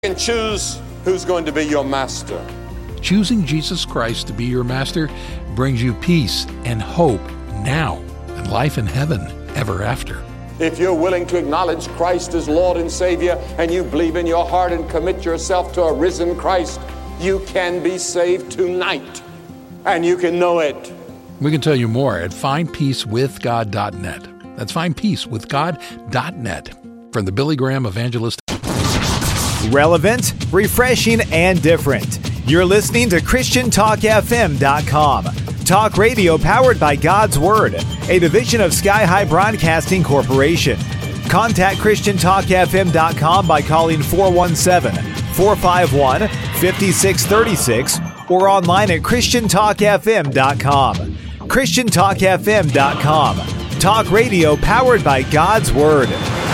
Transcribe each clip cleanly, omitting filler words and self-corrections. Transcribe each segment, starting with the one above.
can choose who's going to be your master. Choosing Jesus Christ to be your master brings you peace and hope now and life in heaven ever after. If you're willing to acknowledge Christ as Lord and Savior and you believe in your heart and commit yourself to a risen Christ, you can be saved tonight and you can know it. We can tell you more at findpeacewithgod.net. That's findpeacewithgod.net. From the Billy Graham Evangelist. Relevant, refreshing, and different. You're listening to ChristianTalkFM.com. Talk radio powered by God's Word, a division of Sky High Broadcasting Corporation. Contact ChristianTalkFM.com by calling 417-451-5636 or online at ChristianTalkFM.com. ChristianTalkFM.com. Talk radio powered by God's Word.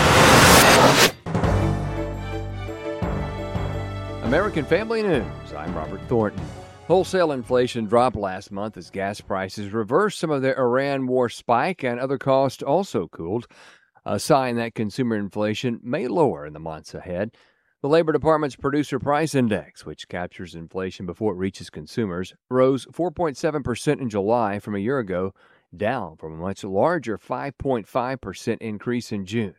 American Family News. I'm Robert Thornton. Wholesale inflation dropped last month as gas prices reversed some of their Iran war spike and other costs also cooled, a sign that consumer inflation may lower in the months ahead. The Labor Department's Producer Price Index, which captures inflation before it reaches consumers, rose 4.7% in July from a year ago, down from a much larger 5.5% increase in June.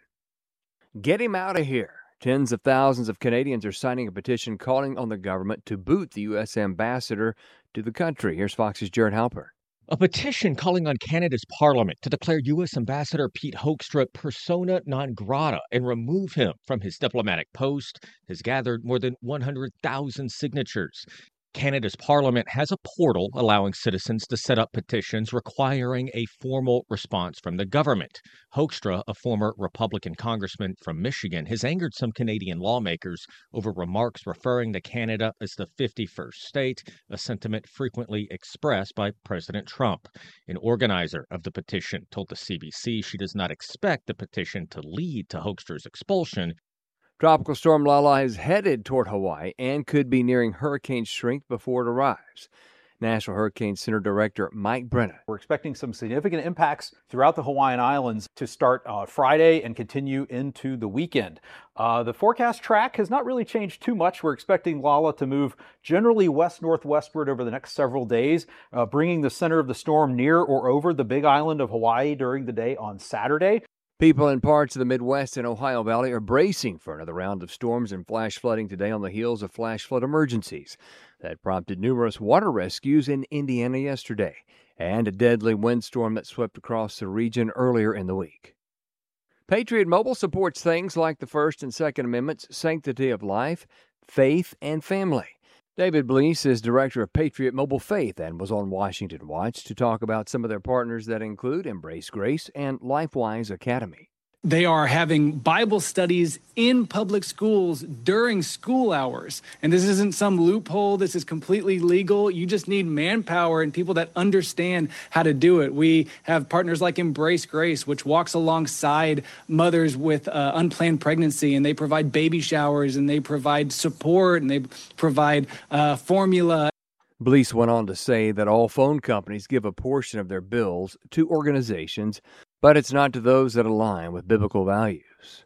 Get him out of here. Tens of thousands of Canadians are signing a petition calling on the government to boot the U.S. ambassador to the country. Here's Fox's Jared Halpern. A petition calling on Canada's Parliament to declare U.S. Ambassador Pete Hoekstra persona non grata and remove him from his diplomatic post has gathered more than 100,000 signatures. Canada's Parliament has a portal allowing citizens to set up petitions requiring a formal response from the government. Hoekstra, a former Republican congressman from Michigan, has angered some Canadian lawmakers over remarks referring to Canada as the 51st state, a sentiment frequently expressed by President Trump. An organizer of the petition told the CBC she does not expect the petition to lead to Hoekstra's expulsion. Tropical storm Lala is headed toward Hawaii and could be nearing hurricane strength before it arrives. National Hurricane Center Director Mike Brennan. We're expecting some significant impacts throughout the Hawaiian Islands to start Friday and continue into the weekend. The forecast track has not really changed too much. We're expecting Lala to move generally west-northwestward over the next several days, bringing the center of the storm near or over the Big Island of Hawaii during the day on Saturday. People in parts of the Midwest and Ohio Valley are bracing for another round of storms and flash flooding today on the heels of flash flood emergencies that prompted numerous water rescues in Indiana yesterday and a deadly windstorm that swept across the region earlier in the week. Patriot Mobile supports things like the First and Second Amendments, sanctity of life, faith, and family. David Bleese is director of Patriot Mobile Faith and was on Washington Watch to talk about some of their partners that include Embrace Grace and LifeWise Academy. They are having Bible studies in public schools during school hours. And this isn't some loophole. This is completely legal. You just need manpower and people that understand how to do it. We have partners like Embrace Grace, which walks alongside mothers with unplanned pregnancy, and they provide baby showers, and they provide support, and they provide formula. Bleese went on to say that all phone companies give a portion of their bills to organizations, but it's not to those that align with biblical values.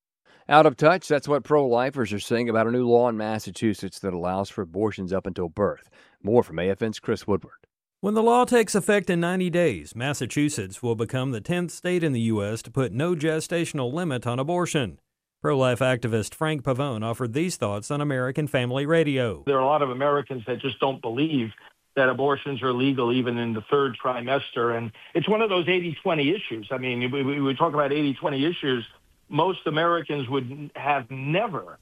Out of touch, that's what pro-lifers are saying about a new law in Massachusetts that allows for abortions up until birth. More from AFN's Chris Woodward. When the law takes effect in 90 days, Massachusetts will become the 10th state in the U.S. to put no gestational limit on abortion. Pro-life activist Frank Pavone offered these thoughts on American Family Radio. There are a lot of Americans that just don't believe that abortions are legal even in the third trimester. And it's one of those 80-20 issues. I mean, we talk about 80-20 issues. Most Americans would have never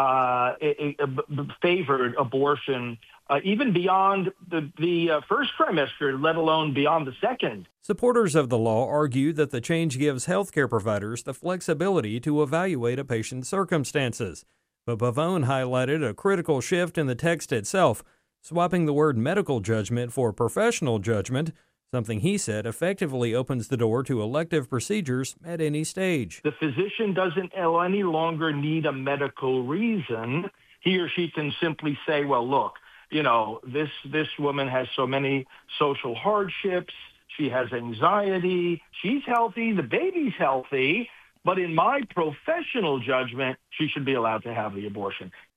favored abortion even beyond the first trimester, let alone beyond the second. Supporters of the law argue that the change gives healthcare providers the flexibility to evaluate a patient's circumstances. But Pavone highlighted a critical shift in the text itself, swapping the word medical judgment for professional judgment, something he said effectively opens the door to elective procedures at any stage. The physician doesn't any longer need a medical reason. He or she can simply say, well, look, you know, this woman has so many social hardships. She has anxiety. She's healthy. The baby's healthy. But in my professional judgment, she should be allowed to have the abortion.